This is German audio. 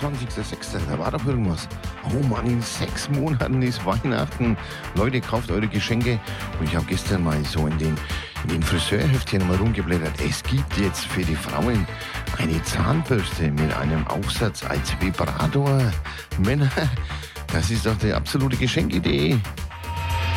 23.06. Da war doch irgendwas. Oh Mann, in 6 Monaten ist Weihnachten. Leute, kauft eure Geschenke. Und ich habe gestern mal so in den Friseurheftchen mal rumgeblättert. Es gibt jetzt für die Frauen eine Zahnbürste mit einem Aufsatz als Vibrator. Männer, das ist doch die absolute Geschenkidee.